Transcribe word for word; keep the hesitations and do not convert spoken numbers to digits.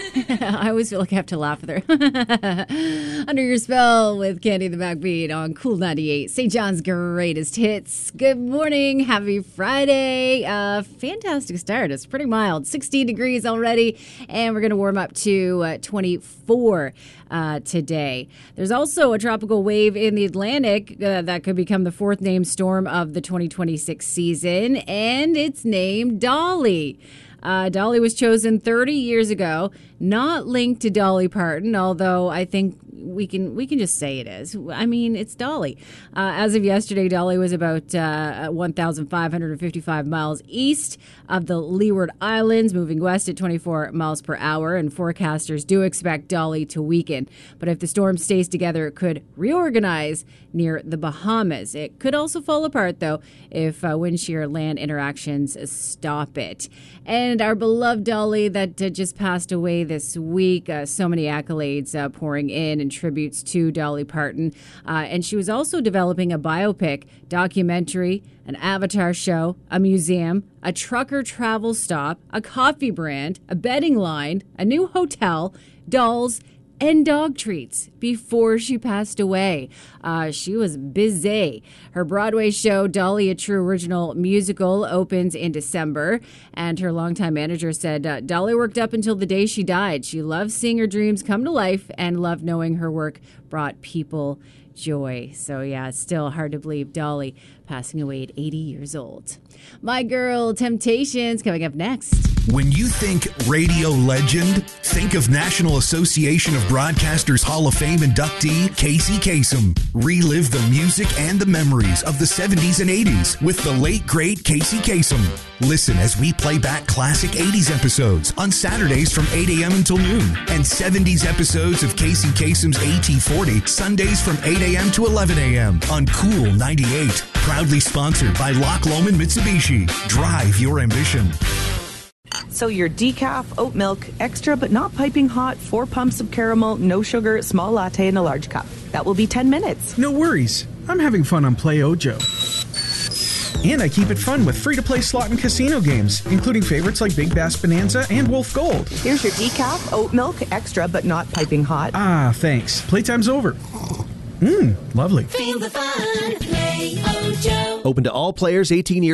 I always feel like I have to laugh with her. Under Your Spell with Candy the Backbeat on Cool ninety-eight, Saint John's greatest hits. Good morning. Happy Friday. Uh, fantastic start. It's pretty mild. sixteen degrees already, and we're going to warm up to uh, twenty-four uh, today. There's also a tropical wave in the Atlantic uh, that could become the fourth named storm of the twenty twenty-six season, and it's named Dolly. Uh, Dolly was chosen thirty years ago, not linked to Dolly Parton, although I think we can we can just say it is. I mean, it's Dolly. Uh, as of yesterday, Dolly was about uh, one thousand five hundred fifty-five miles east of the Leeward Islands, moving west at twenty-four miles per hour, and forecasters do expect Dolly to weaken. But if the storm stays together, it could reorganize near the Bahamas. It could also fall apart, though, if uh, wind shear land interactions stop it. And our beloved Dolly that uh, just passed away this week, uh, so many accolades uh, pouring in and tributes to Dolly Parton. Uh, and she was also developing a biopic, documentary, an avatar show, a museum, a trucker travel stop, a coffee brand, a bedding line, a new hotel, dolls, and dog treats before she passed away. Uh, she was busy. Her Broadway show, Dolly, a True Original Musical, opens in December. And her longtime manager said, uh, Dolly worked up until the day she died. She loved seeing her dreams come to life and loved knowing her work brought people joy. So yeah, it's still hard to believe Dolly passing away at eighty years old. My Girl, Temptations, coming up next. When you think radio legend, think of National Association of Broadcasters Hall of Fame inductee Casey Kasem. Relive the music and the memories of the seventies and eighties with the late, great Casey Kasem. Listen as we play back classic eighties episodes on Saturdays from eight a.m. until noon, and seventies episodes of Casey Kasem's A T forty Sundays from eight a.m. to eleven a.m. on Cool ninety-eight. Proudly sponsored by Loch Lomond Mitsubishi. Drive your ambition. So your decaf, oat milk, extra but not piping hot, four pumps of caramel, no sugar, small latte in a large cup. That will be ten minutes. No worries. I'm having fun on Play Ojo. And I keep it fun with free-to-play slot and casino games, including favorites like Big Bass Bonanza and Wolf Gold. Here's your decaf, oat milk, extra but not piping hot. Ah, thanks. Playtime's over. Mmm, lovely. Feel the fun. Play Ojo. Open to all players eighteen years